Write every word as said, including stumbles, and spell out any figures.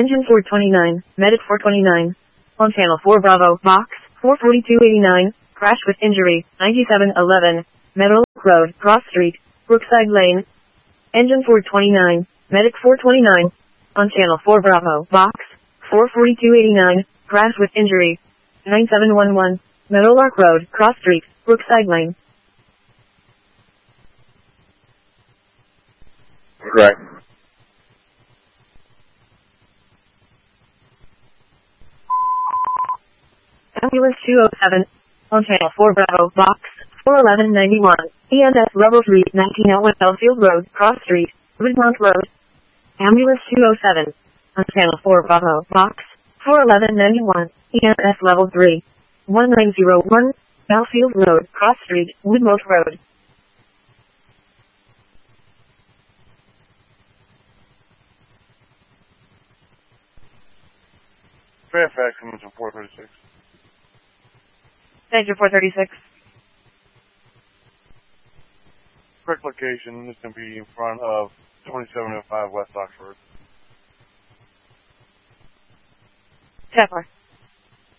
Engine four twenty-nine, Medic four twenty-nine. On channel four Bravo, box, four forty-two eighty-nine, crash with injury, ninety-seven eleven, Meadow Road, Cross Street, Brookside Lane. Engine four twenty-nine, Medic four twenty-nine. On channel four Bravo, box, four forty-two eighty-nine, crash with injury, ninety-seven eleven, Meadowlark Road, Cross Street, Brookside Lane. Right. Ambulance two oh seven. On channel four Bravo, box, four eleven ninety-one, E M S level three, nineteen oh one Belfield Road, Cross Street, Woodmont Road. Ambulance two oh seven. On channel four Bravo, box, four eleven ninety-one, E M S level three, nineteen oh one, Belfield Road, Cross Street, Woodmont Road. Fairfax, Engine four thirty-six. Engine four thirty-six. Correct location is going to be in front of twenty-seven oh five West Oxford. Templar.